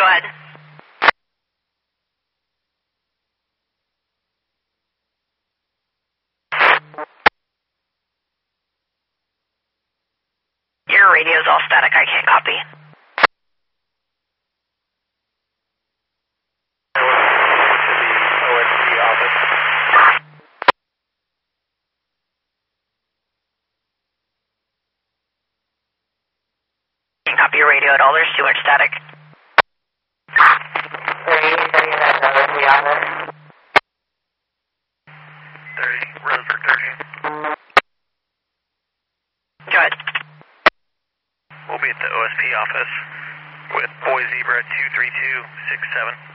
Go ahead. Your radio's all static. I can't copy. Can't copy your radio at all. There's too much static. 30, that's OSP office. 30, Rosebud 30. Go ahead. We'll be at the OSP office with Boy Zebra 23267.